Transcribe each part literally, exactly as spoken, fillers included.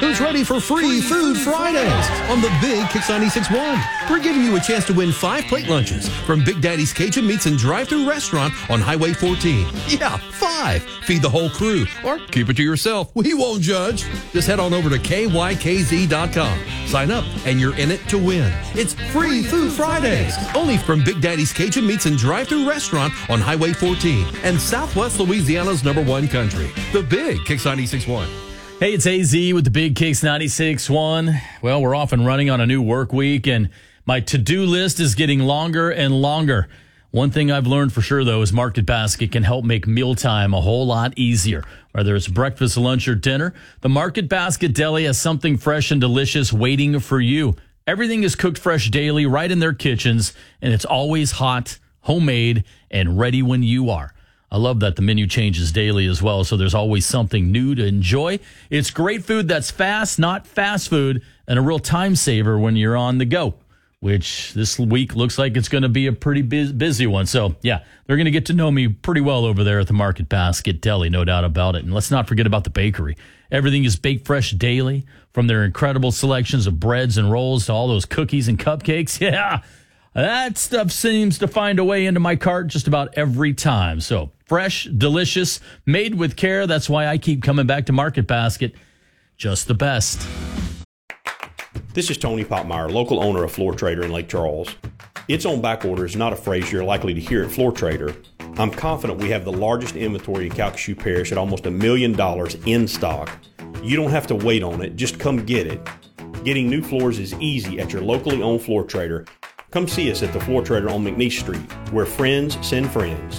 who's ready for free Food Fridays on the Big Kicks ninety-six point one. We're giving you a chance to win five plate lunches from Big Daddy's Cajun Meats and Drive-Thru Restaurant on Highway fourteen. Yeah, five. Feed the whole crew or keep it to yourself. We won't judge. Just head on over to K Y K Z dot com. Sign up and you're in it to win. It's free Food Fridays only from Big Daddy's Cajun Meats and Drive-Thru Restaurant on Highway fourteen and Southwest Louisiana's number one country. The Big Kicks ninety-six point one. Hey, it's A Z with the Big Kicks ninety-six point one. Well, we're off and running on a new work week, and my to-do list is getting longer and longer. One thing I've learned for sure, though, is Market Basket can help make mealtime a whole lot easier. Whether it's breakfast, lunch, or dinner, the Market Basket Deli has something fresh and delicious waiting for you. Everything is cooked fresh daily right in their kitchens, and it's always hot, homemade, and ready when you are. I love that the menu changes daily as well, so there's always something new to enjoy. It's great food that's fast, not fast food, and a real time saver when you're on the go, which this week looks like it's going to be a pretty busy one. So, yeah, they're going to get to know me pretty well over there at the Market Basket Deli, no doubt about it. And let's not forget about the bakery. Everything is baked fresh daily, from their incredible selections of breads and rolls to all those cookies and cupcakes. Yeah, that stuff seems to find a way into my cart just about every time. So, fresh, delicious, made with care. That's why I keep coming back to Market Basket. Just the best. This is Tony Popmeyer, local owner of Floor Trader in Lake Charles. It's on back order is not a phrase you're likely to hear at Floor Trader. I'm confident we have the largest inventory in Calcasieu Parish at almost a million dollars in stock. You don't have to wait on it, just come get it. Getting new floors is easy at your locally owned Floor Trader. Come see us at the Floor Trader on McNeese Street, where friends send friends.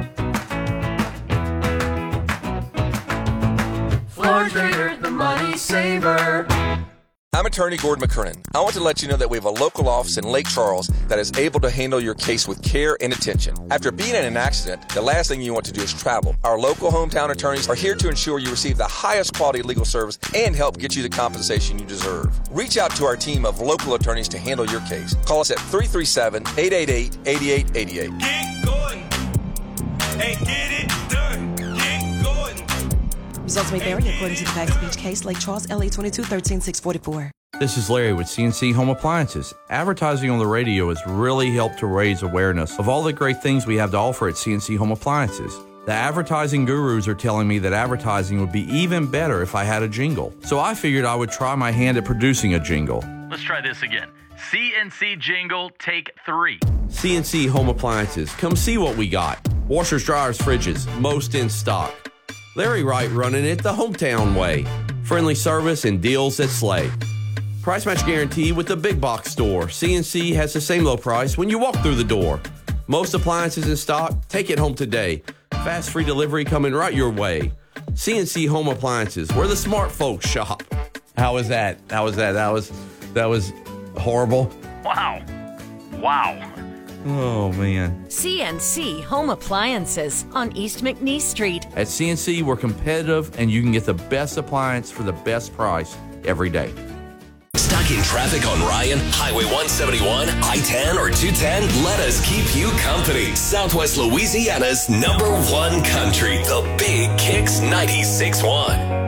Floor Trader, the money saver. I'm attorney Gordon McKernan. I want to let you know that we have a local office in Lake Charles that is able to handle your case with care and attention. After being in an accident, the last thing you want to do is travel. Our local hometown attorneys are here to ensure you receive the highest quality legal service and help get you the compensation you deserve. Reach out to our team of local attorneys to handle your case. Call us at three three seven, eight eight eight, eight eight eight eight. Get going and get it done. Get going. Results may vary according to the facts of each case. Lake Charles, L A twenty-two, thirteen, six forty-four. This is Larry with C N C Home Appliances. Advertising on the radio has really helped to raise awareness of all the great things we have to offer at C N C Home Appliances. The advertising gurus are telling me that advertising would be even better if I had a jingle. So I figured I would try my hand at producing a jingle. Let's try this again. C N C jingle, take three. C N C Home Appliances. Come see what we got. Washers, dryers, fridges, most in stock. Larry Wright running it the hometown way. Friendly service and deals that slay. Price match guarantee with the big box store. C N C has the same low price when you walk through the door. Most appliances in stock, take it home today. Fast free delivery coming right your way. C N C Home Appliances, where the smart folks shop. How was that? How was that? That was that was horrible. Wow. Wow. Oh, man. C N C Home Appliances on East McNeese Street. At C N C, we're competitive, and you can get the best appliance for the best price every day. Stuck in traffic on Ryan, Highway one seventy-one, I ten, or two ten? Let us keep you company. Southwest Louisiana's number one country, the Big Kicks ninety-six point one.